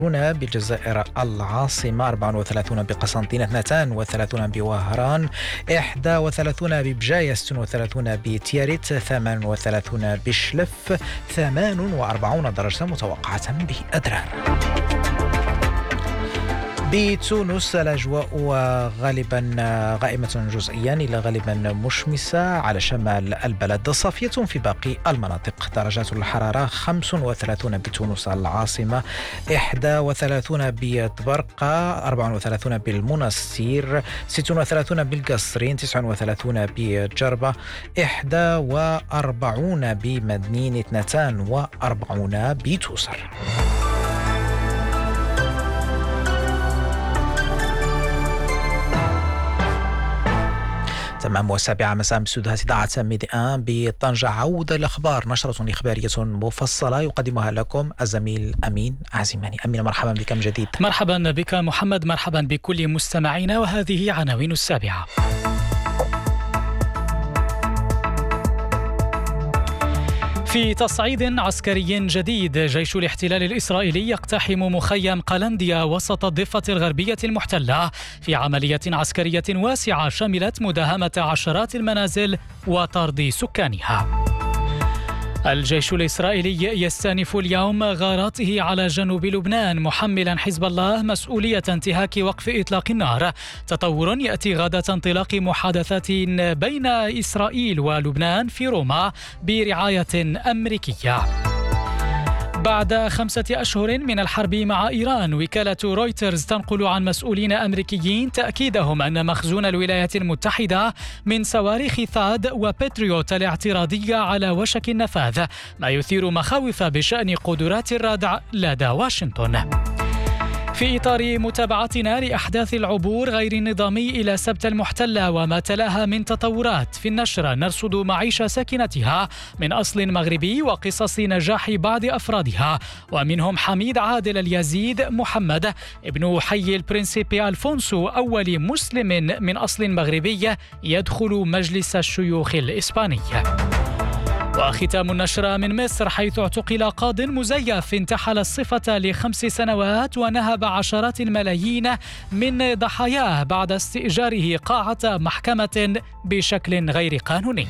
بالجزائر العاصمة، 34 بقسنطينة، 32 بوهران، 31 ببجاية، 36 بتياريت، 38 بشلف، 48 درجة متوقعة بأدرار. بتونس الأجواء غالبا غائمة جزئيا إلى غالبا مشمسة على شمال البلد، صافية في باقي المناطق. درجات الحرارة 35 بتونس العاصمة، 31 بطبرقة، 34 بالمنستير، 36 بالقصرين، 39 بجربة، 41 بمدنين، 42 بتوسر. تمام، والسابعة مساء باستوديوهات إذاعة ميدي بطنجة. عودة الأخبار، نشرة إخبارية مفصلة يقدمها لكم الزميل أمين عزيماني. أمين، مرحبا بك من جديد. مرحبا بك محمد، مرحبا بكل مستمعينا، وهذه عناوين السابعة. في تصعيد عسكري جديد، جيش الاحتلال الإسرائيلي يقتحم مخيم قلنديا وسط الضفة الغربية المحتلة في عملية عسكرية واسعة شملت مداهمة عشرات المنازل وطرد سكانها. الجيش الإسرائيلي يستأنف اليوم غاراته على جنوب لبنان، محملا حزب الله مسؤولية انتهاك وقف إطلاق النار. تطور يأتي غداة انطلاق محادثات بين إسرائيل ولبنان في روما برعاية أمريكية. بعد 5 أشهر من الحرب مع إيران، وكالة رويترز تنقل عن مسؤولين أمريكيين تأكيدهم أن مخزون الولايات المتحدة من صواريخ ثاد وباتريوت الاعتراضية على وشك النفاذ، ما يثير مخاوف بشأن قدرات الردع لدى واشنطن. في إطار متابعتنا لأحداث العبور غير النظامي إلى سبت المحتلة وما تلاها من تطورات في النشرة، نرصد معيشة ساكنتها من أصل مغربي وقصص نجاح بعض أفرادها، ومنهم حميد عادل اليزيد محمد ابن حي البرنسيبي ألفونسو، أول مسلم من أصل مغربي يدخل مجلس الشيوخ الإسباني. وختام النشرة من مصر، حيث اعتقل قاض مزيف انتحل الصفة ل5 سنوات ونهب عشرات الملايين من ضحاياه بعد استئجاره قاعة محكمة بشكل غير قانوني.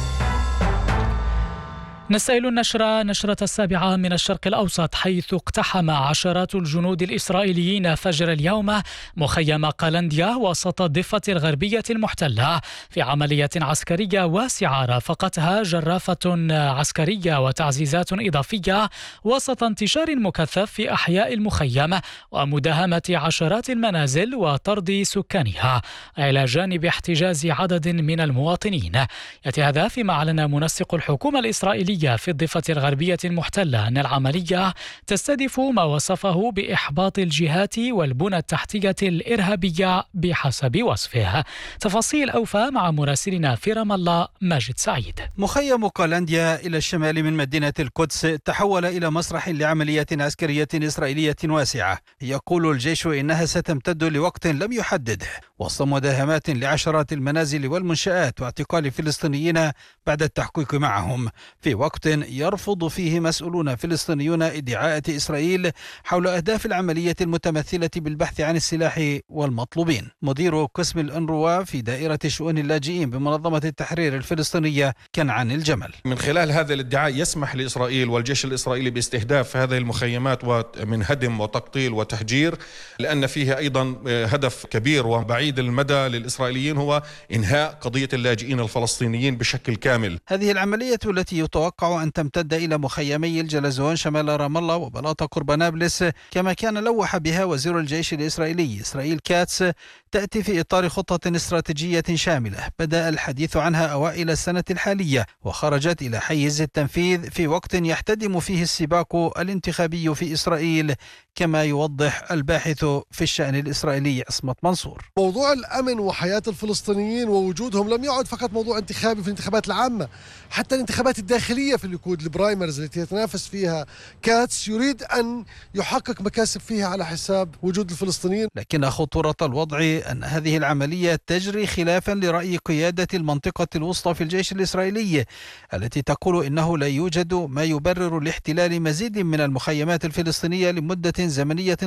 نستهل نشرة السابعة من الشرق الأوسط، حيث اقتحم عشرات الجنود الإسرائيليين فجر اليوم مخيم قلنديا وسط الضفة الغربية المحتلة في عملية عسكرية واسعة رافقتها جرافة عسكرية وتعزيزات إضافية وسط انتشار مكثف في أحياء المخيم ومداهمة عشرات المنازل وطرد سكانها، إلى جانب احتجاز عدد من المواطنين. يأتي هذا فيما أعلن منسق الحكومة الإسرائيلية في الضفة الغربية المحتلة أن العملية تستهدف ما وصفه بإحباط الجهات والبنى التحتية الإرهابية بحسب وصفه. تفاصيل أوفى مع مراسلنا في رام الله ماجد سعيد. مخيم قلنديا إلى الشمال من مدينة القدس تحول إلى مسرح لعملية عسكرية إسرائيلية واسعة، يقول الجيش إنها ستمتد لوقت لم يحدده، وسط مداهمات لعشرات المنازل والمنشآت واعتقال فلسطينيين بعد التحقيق معهم، في وقت يرفض فيه مسؤولون فلسطينيون ادعاءات إسرائيل حول أهداف العملية المتمثلة بالبحث عن السلاح والمطلوبين. مدير قسم الأنروا في دائرة شؤون اللاجئين بمنظمة التحرير الفلسطينية كنعان الجمل: من خلال هذا الادعاء يسمح لإسرائيل والجيش الإسرائيلي باستهداف هذه المخيمات من هدم وتقطيل وتهجير، لأن فيه أيضا هدف كبير وبعيد المدى للإسرائيليين هو إنهاء قضية اللاجئين الفلسطينيين بشكل كامل. هذه العملية التي يتوقع أن تمتد إلى مخيمي الجلزون شمال رام الله وبلاطة قرب نابلس، كما كان لوح بها وزير الجيش الإسرائيلي إسرائيل كاتس، تأتي في إطار خطة استراتيجية شاملة بدأ الحديث عنها أوائل السنة الحالية وخرجت إلى حيز التنفيذ في وقت يحتدم فيه السباق الانتخابي في إسرائيل، كما يوضح الباحث في الشأن الإسرائيلي عصمت منصور. موضوع الأمن وحياة الفلسطينيين ووجودهم لم يعد فقط موضوع انتخابي في الانتخابات العامة، حتى الانتخابات الداخلية في الليكود، البرايمرز التي يتنافس فيها كاتس، يريد أن يحقق مكاسب فيها على حساب وجود الفلسطينيين. لكن خطورة الوضع أن هذه العملية تجري خلافا لرأي قيادة المنطقة الوسطى في الجيش الإسرائيلي، التي تقول إنه لا يوجد ما يبرر لاحتلال مزيد من المخيمات الفلسطينية لمدة زمنية